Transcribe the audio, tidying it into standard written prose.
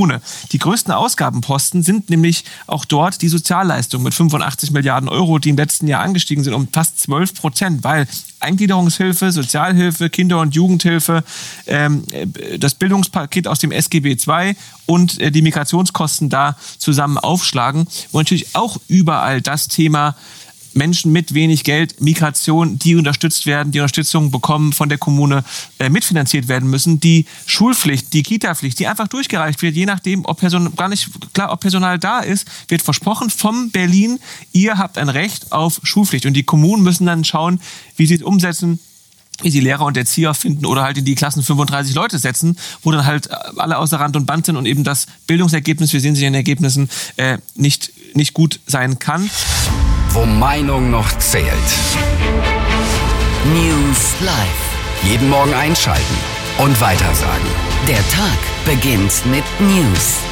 Kommune. Die größten Ausgabenposten sind nämlich auch dort die Sozialleistungen mit 85 Milliarden Euro, die im letzten Jahr angestiegen sind um fast 12%, weil Eingliederungshilfe, Sozialhilfe, Kinder- und Jugendhilfe, das Bildungspaket aus dem SGB II und die Migrationskosten da zusammen aufschlagen. Und natürlich auch überall das Thema Menschen mit wenig Geld, Migration, die unterstützt werden, die Unterstützung bekommen von der Kommune, mitfinanziert werden müssen. Die Schulpflicht, die Kita-Pflicht, die einfach durchgereicht wird, je nachdem, ob Personal da ist, wird versprochen von Berlin, ihr habt ein Recht auf Schulpflicht. Und die Kommunen müssen dann schauen, wie sie es umsetzen, wie sie Lehrer und Erzieher finden oder halt in die Klassen 35 Leute setzen, wo dann halt alle außer Rand und Band sind und eben das Bildungsergebnis, wir sehen sie in den Ergebnissen, nicht gut sein kann. Wo Meinung noch zählt. News Live. Jeden Morgen einschalten und weitersagen. Der Tag beginnt mit News.